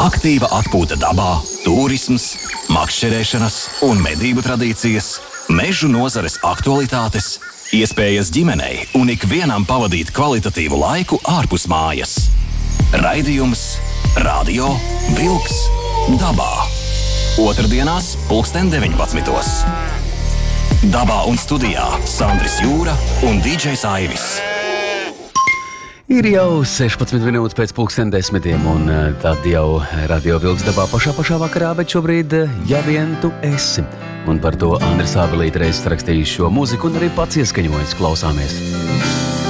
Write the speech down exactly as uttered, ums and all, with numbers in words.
Aktīva atpūta dabā, turisms, makšķerēšanas un medību tradīcijas, mežu nozares aktualitātes, iespējas ģimenei un ikvienam pavadīt kvalitatīvu laiku ārpus mājas. Raidījums Radio Vilks dabā. Otrdienās pulksten deviņpadsmitos. Dabā un studijā Sandris Jūra un dīdžejs Aivis. Ir jau sešpadsmit minūtes pēc pulksten desmitiem, un tad jau Radio Vilks dabā pašā pašā vakarā, bet šobrīd ja vien tu esi. Un par to Andris Ābelīte reiz rakstījis šo mūziku un arī pats ieskaņojis. Klausāmies.